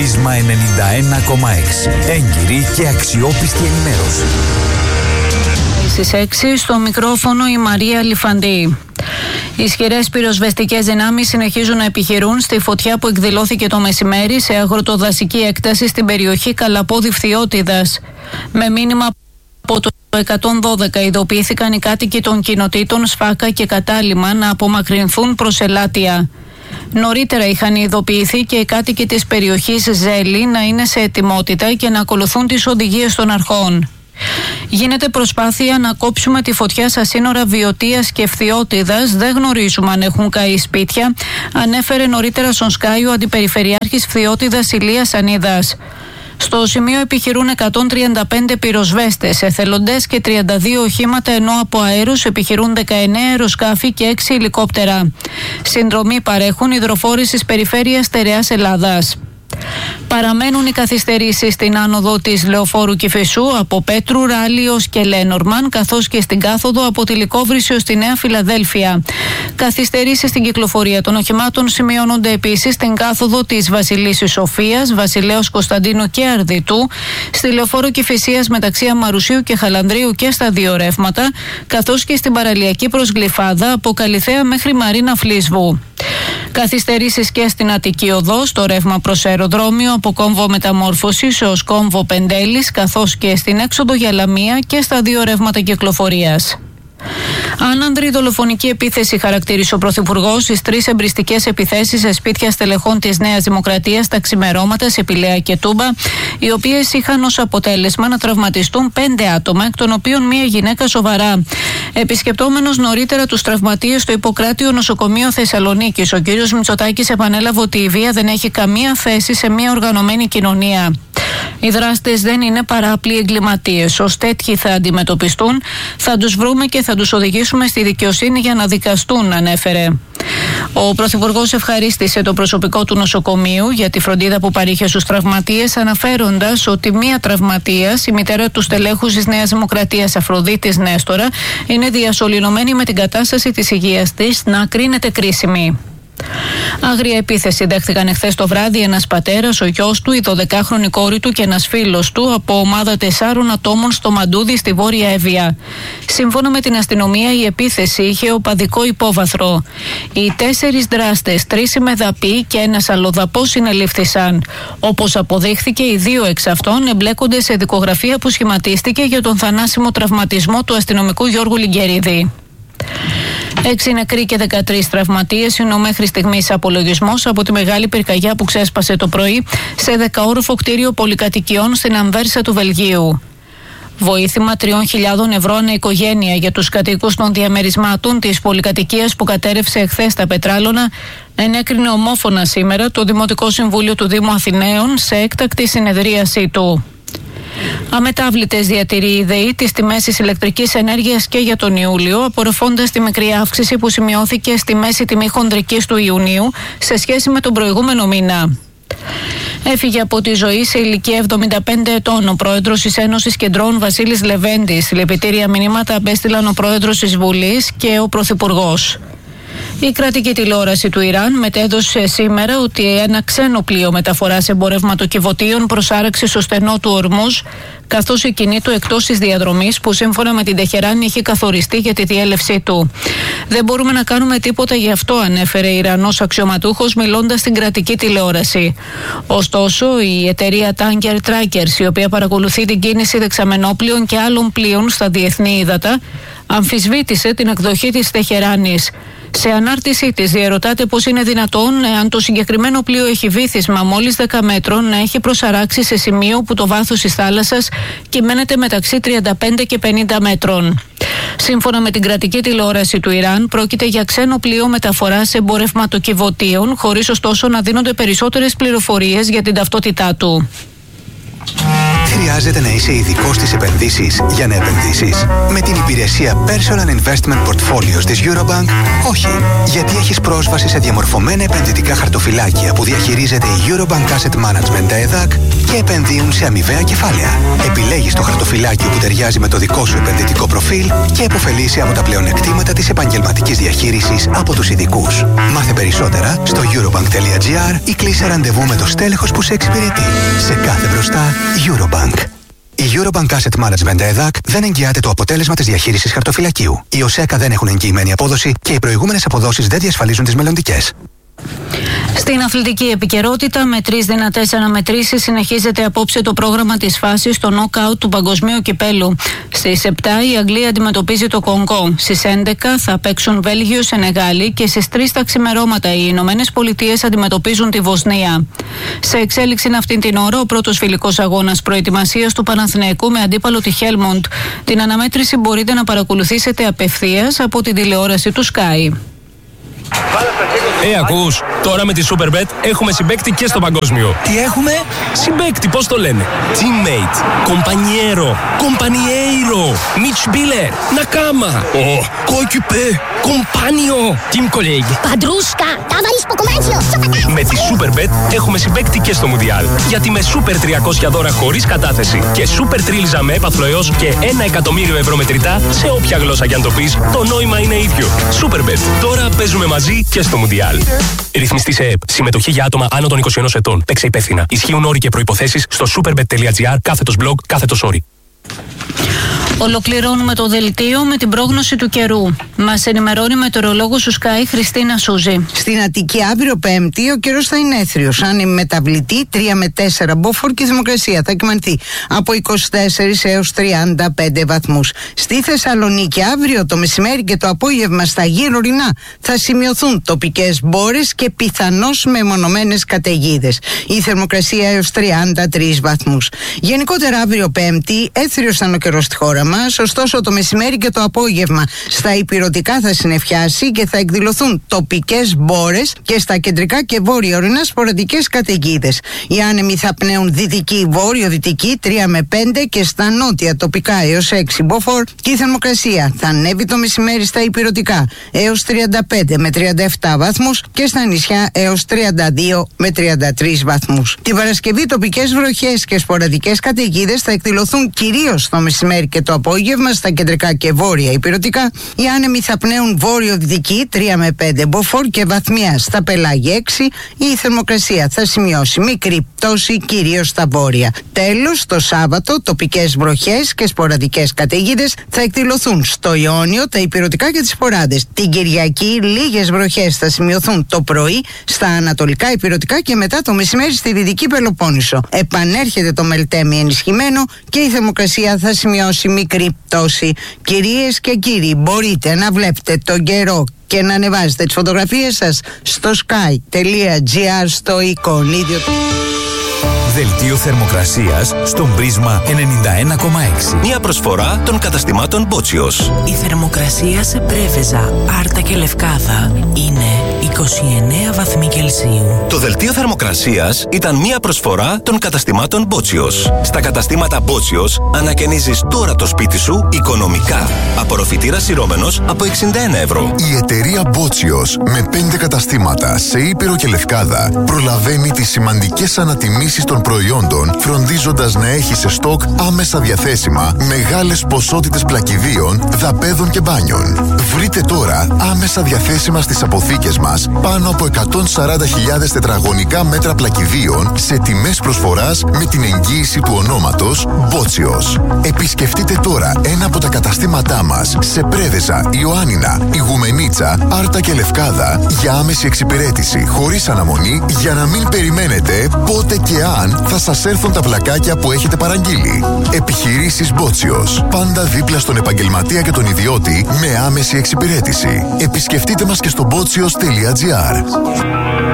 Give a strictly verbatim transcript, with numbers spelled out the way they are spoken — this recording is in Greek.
Πρίσμα ενενήντα ένα κόμμα έξι. Έγκυρη και αξιόπιστη ενημέρωση. Στις έξι στο μικρόφωνο η Μαρία Λιφαντή. Ισχυρές πυροσβεστικές δυνάμεις συνεχίζουν να επιχειρούν στη φωτιά που εκδηλώθηκε το μεσημέρι σε αγροτοδασική έκταση στην περιοχή Καλαπόδη Φθιώτιδας. Με μήνυμα από το εκατόν δώδεκα ειδοποιήθηκαν οι κάτοικοι των κοινοτήτων Σφάκα και Κατάλημα να απομακρυνθούν προς Ελάτια. Νωρίτερα είχαν ειδοποιηθεί και οι κάτοικοι της περιοχής Ζέλη να είναι σε ετοιμότητα και να ακολουθούν τις οδηγίες των αρχών. Γίνεται προσπάθεια να κόψουμε τη φωτιά στα σύνορα Βιωτίας και Φθιώτιδας. Δεν γνωρίζουμε αν έχουν καεί σπίτια, ανέφερε νωρίτερα στον Σκάι ο Αντιπεριφερειάρχης Φθιώτιδας Ηλίας Ανίδας. Στο σημείο επιχειρούν εκατόν τριάντα πέντε πυροσβέστες, εθελοντές και τριάντα δύο οχήματα, ενώ από αέρους επιχειρούν δεκαεννέα αεροσκάφη και έξι ελικόπτερα. Συνδρομή παρέχουν υδροφόροι της περιφέρειας Στερεάς Ελλάδας. Παραμένουν οι καθυστερήσεις στην άνοδο της Λεωφόρου Κηφισού από Πέτρου, Ράλιος και Λένορμαν, καθώς και στην κάθοδο από τη Λυκόβρηση ως τη Νέα Φιλαδέλφια. Καθυστερήσεις στην κυκλοφορία των οχημάτων σημειώνονται επίσης στην κάθοδο της Βασιλίσσης Σοφίας, Βασιλέως Κωνσταντίνου και Αρδιτού, στη Λεωφόρο Κηφισίας μεταξύ Αμαρουσίου και Χαλανδρίου και στα δύο ρεύματα, καθώς και στην παραλιακή προς Γλυφάδα από Καλιθέα μέχρι Μαρίνα Φλίσβου. Καθυστερήσεις και στην Αττική Οδό, στο ρεύμα προς αεροδρόμιο από κόμβο Μεταμόρφωσης ως κόμβο Πεντέλης, καθώς και στην έξοδο για Λαμία και στα δύο ρεύματα κυκλοφορίας. Άνανδρη δολοφονική επίθεση χαρακτήρισε ο Πρωθυπουργός στις τρεις εμπριστικές επιθέσεις σε σπίτια στελεχών της Νέας Δημοκρατίας τα ξημερώματα σε Πηλαία και Τούμπα, οι οποίες είχαν ως αποτέλεσμα να τραυματιστούν πέντε άτομα, εκ των οποίων μία γυναίκα σοβαρά. Επισκεπτόμενος νωρίτερα τους τραυματίες στο Ιπποκράτιο Νοσοκομείο Θεσσαλονίκης, ο κ. Μητσοτάκης επανέλαβε ότι η βία δεν έχει καμία θέση σε μια οργανωμένη κοινωνία. Οι δράστες δεν είναι παρά απλοί εγκληματίες. Ως τέτοιοι θα αντιμετωπιστούν, θα τους βρούμε και θα τους οδηγήσουμε στη δικαιοσύνη για να δικαστούν, ανέφερε. Ο Πρωθυπουργός ευχαρίστησε το προσωπικό του νοσοκομείου για τη φροντίδα που παρήχε στους τραυματίες, αναφέροντας ότι μία τραυματίας, η μητέρα του στελέχους της Νέας Δημοκρατίας Αφροδίτης Νέστορα, είναι διασωληνωμένη με την κατάσταση της υγείας της να κρίνεται κρίσιμη. Άγρια επίθεση δέχτηκαν εχθές το βράδυ ένας πατέρας, ο γιος του, η δωδεκάχρονη κόρη του και ένας φίλος του από ομάδα τεσσάρων ατόμων στο Μαντούδι στη Βόρεια Εύβοια. Σύμφωνα με την αστυνομία, η επίθεση είχε οπαδικό υπόβαθρο. Οι τέσσερις δράστες, τρεις ημεδαποί και ένας αλλοδαπός συνελήφθησαν. Όπως αποδείχθηκε, οι δύο εξ αυτών εμπλέκονται σε δικογραφία που σχηματίστηκε για τον θανάσιμο τραυματισμό του αστυνομικού Γιώργου Λιγκερίδη. Έξι νεκροί και δεκατρείς τραυματίες είναι ο μέχρι στιγμής απολογισμός από τη μεγάλη πυρκαγιά που ξέσπασε το πρωί σε δεκαόροφο κτίριο πολυκατοικιών στην Αμβέρσα του Βελγίου. Βοήθημα τριών χιλιάδων ευρώ ανά οικογένεια για τους κατοίκους των διαμερισμάτων της πολυκατοικίας που κατέρευσε εχθές στα Πετράλωνα ενέκρινε ομόφωνα σήμερα το Δημοτικό Συμβούλιο του Δήμου Αθηναίων σε έκτακτη συνεδρίασή του. Αμετάβλητες διατηρεί η ΔΕΗ τις τιμές της ηλεκτρικής ενέργειας και για τον Ιούλιο, απορροφώντας τη μικρή αύξηση που σημειώθηκε στη μέση τιμή χονδρικής του Ιουνίου σε σχέση με τον προηγούμενο μήνα. Έφυγε από τη ζωή σε ηλικία εβδομήντα πέντε ετών ο πρόεδρος της Ένωσης Κεντρών Βασίλης Λεβέντης. Συλληπιτήρια μηνύματα απέστειλαν ο πρόεδρος της Βουλής και ο πρωθυπουργός. Η κρατική τηλεόραση του Ιράν μετέδωσε σήμερα ότι ένα ξένο πλοίο μεταφοράς εμπορευματοκιβωτίων προσάραξε στο στενό του Ορμούζ, καθώς η κινή του εκτός της διαδρομής που σύμφωνα με την Τεχεράνη είχε καθοριστεί για τη διέλευσή του. Δεν μπορούμε να κάνουμε τίποτα γι' αυτό, ανέφερε Ιρανός αξιωματούχος μιλώντας στην κρατική τηλεόραση. Ωστόσο, η εταιρεία Tanker Trackers, η οποία παρακολουθεί την κίνηση δεξαμενόπλοιων και άλλων πλοίων στα διεθνή ύδατα, αμφισβήτησε την εκδοχή της Τεχεράνης. Σε ανάρτησή της διαρωτάται πώς είναι δυνατόν, αν το συγκεκριμένο πλοίο έχει βύθισμα μόλις δέκα μέτρων, να έχει προσαράξει σε σημείο που το βάθος της θάλασσας κυμαίνεται μεταξύ τριάντα πέντε και πενήντα μέτρων. Σύμφωνα με την κρατική τηλεόραση του Ιράν, πρόκειται για ξένο πλοίο μεταφοράς εμπορευματοκιβωτίων, χωρίς ωστόσο να δίνονται περισσότερες πληροφορίες για την ταυτότητά του. Χρειάζεται να είσαι ειδικός στις επενδύσεις για να επενδύσεις? Με την υπηρεσία Personal Investment Portfolios της Eurobank, όχι. Γιατί έχεις πρόσβαση σε διαμορφωμένα επενδυτικά χαρτοφυλάκια που διαχειρίζεται η Eurobank Asset Management ΕΔΑΚ και επενδύουν σε αμοιβαία κεφάλαια. Επιλέγεις το χαρτοφυλάκιο που ταιριάζει με το δικό σου επενδυτικό προφίλ και επωφελείσαι από τα πλεονεκτήματα της επαγγελματικής διαχείρισης από τους ειδικούς. Μάθε περισσότερα στο eurobank τελεία gr ή κλείσε ραντεβού με το στέλεχος που σε εξυπηρετεί. Σε κάθε μπροστά, Eurobank. Η Eurobank Asset Management ΕΔΑΚ δεν εγγυάται το αποτέλεσμα της διαχείρισης χαρτοφυλακίου. Οι ΟΣΕΚΑ δεν έχουν εγγυημένη απόδοση και οι προηγούμενες αποδόσεις δεν διασφαλίζουν τις μελλοντικές. Στην αθλητική επικαιρότητα, με τρεις δυνατές αναμετρήσεις, συνεχίζεται απόψε το πρόγραμμα της φάσης στο νοκάουτ του Παγκοσμίου Κυπέλου. Στις επτά η Αγγλία αντιμετωπίζει το Κονγκό. Στις έντεκα θα παίξουν Βέλγιο, Σενεγάλη και στις τρεις τα ξημερώματα οι Ηνωμένες Πολιτείες αντιμετωπίζουν τη Βοσνία. Σε εξέλιξη είναι αυτή την ώρα ο πρώτος φιλικός αγώνας προετοιμασίας του Παναθηναϊκού με αντίπαλο τη Χέλμοντ. Την αναμέτρηση μπορείτε να παρακολουθήσετε απευθείας από την τηλεόραση του Sky. Ε, ακούς, τώρα με τη Superbet έχουμε συμπαίκτη και στο παγκόσμιο. Τι έχουμε? Συμπαίκτη, πώς το λένε? Teammate, compañero, compañeiro, Mitspieler, Nakama, oh, coéquipier, compagno, team colleague. Παντρούσκα, τάβαλις στο κομμάτσιο. Με τη Superbet έχουμε συμπαίκτη και στο Μουντιάλ. Γιατί με Super τριακόσια δώρα χωρίς κατάθεση και Super τρίλιζα με έπαθλο έως και ένα εκατομμύριο ευρώ μετρητά σε όποια γλώσσα κι αν το πεις, το νόημα είναι ίδιο. Superbet, τώρα παίζουμε μαζί και στο Μουντιάλ. Ρυθμιστή σε ΕΕΠ. Συμμετοχή για άτομα άνω των είκοσι ενός ετών. Παίξε υπεύθυνα. Ισχύουν όροι και προϋποθέσεις στο superbet τελεία gr κάθετος blog κάθετος όροι. Ολοκληρώνουμε το δελτίο με την πρόγνωση του καιρού. Μας ενημερώνει μετεωρολόγος του Sky Χριστίνα Σούζη. Στην Αττική αύριο Πέμπτη ο καιρός θα είναι έθριος. Άνεμη μεταβλητή τρία με τέσσερα μποφόρ και η θερμοκρασία θα κυμανθεί από είκοσι τέσσερα έως τριάντα πέντε βαθμούς. Στη Θεσσαλονίκη αύριο το μεσημέρι και το απόγευμα στα γύρω ορεινά θα σημειωθούν τοπικές μπόρες και πιθανώς μεμονωμένες καταιγίδες. Η θερμοκρασία έως τριάντα τρεις βαθμούς. Γενικότερα αύριο Πέμπτη έθριος θα είναι ο καιρός στη χώρα μας, ωστόσο το μεσημέρι και το απόγευμα στα ηπειρωτικά θα συννεφιάσει και θα εκδηλωθούν τοπικές μπόρες και στα κεντρικά και βόρεια ορεινά σποραδικές καταιγίδες. Οι άνεμοι θα πνέουν δυτική, βόρειο-δυτική τρία με πέντε και στα νότια τοπικά έως έξι μποφόρ και η θερμοκρασία θα ανέβει το μεσημέρι στα ηπειρωτικά έως τριάντα πέντε με τριάντα επτά βαθμούς και στα νησιά έως τριάντα δύο με τριάντα τρεις βαθμούς. Την Παρασκευή τοπικές βροχές και σποραδικές καταιγίδες θα εκδηλωθούν κυρίως το μεσημέρι και το απόγευμα στα κεντρικά και βόρεια ηπειρωτικά. Οι άνεμοι θα πνέουν βόρειο-δυτική τρία με πέντε μποφόρ και βαθμία στα πελάγια έξι. Η θερμοκρασία θα σημειώσει μικρή πτώση κυρίως στα βόρεια. Τέλος, το Σάββατο τοπικές βροχές και σποραδικές καταιγίδες θα εκδηλωθούν στο Ιόνιο, τα ηπειρωτικά και τις σποράδες. Την Κυριακή λίγες βροχές θα σημειωθούν το πρωί στα ανατολικά ηπειρωτικά και μετά το μεσημέρι στη Δυτική Πελοπόννησο. Επανέρχεται το Μελτέμι ενισχυμένο και η θερμοκρασία θα σημειώσει μικρή πτώση. Κυρίες και κύριοι, μπορείτε να βλέπετε τον καιρό και να ανεβάζετε τις φωτογραφίες σας στο sky τελεία gr στο εικονίδιο. Δελτίο θερμοκρασίας στον Πρίσμα ενενήντα ένα κόμμα έξι. Μια προσφορά των καταστημάτων Μπότσιος. Η θερμοκρασία σε Πρέβεζα, Άρτα και Λευκάδα είναι είκοσι εννέα βαθμοί Κελσίου. Το δελτίο θερμοκρασίας ήταν μια προσφορά των καταστημάτων Μπότσιος. Στα καταστήματα Μπότσιος ανακαινίζεις τώρα το σπίτι σου οικονομικά. Απορροφητήρας σειρώμενος από εξήντα ένα ευρώ. Η εταιρεία Μπότσιος με πέντε καταστήματα σε Ήπειρο και Λευκάδα προλαβαίνει τις σημαντικές ανατιμήσεις των προϊόντων, φροντίζοντας να έχει σε στόκ άμεσα διαθέσιμα μεγάλες ποσότητες πλακιδίων, δαπέδων και μπάνιων. Βρείτε τώρα άμεσα διαθέσιμα στις αποθήκες μας πάνω από εκατόν σαράντα χιλιάδες τετραγωνικά μέτρα πλακιδίων σε τιμές προσφοράς με την εγγύηση του ονόματος Μπότσιος. Επισκεφτείτε τώρα ένα από τα καταστήματά μας σε Πρέβεζα, Ιωάννινα, Ιγουμενίτσα, Άρτα και Λευκάδα για άμεση εξυπηρέτηση χωρίς αναμονή για να μην περιμένετε πότε και αν θα σας έρθουν τα πλακάκια που έχετε παραγγείλει. Επιχειρήσεις Μπότσιος. Πάντα δίπλα στον επαγγελματία και τον ιδιώτη με άμεση εξυπηρέτηση. Επισκεφτείτε μας και στο μπότσιος τελεία gr.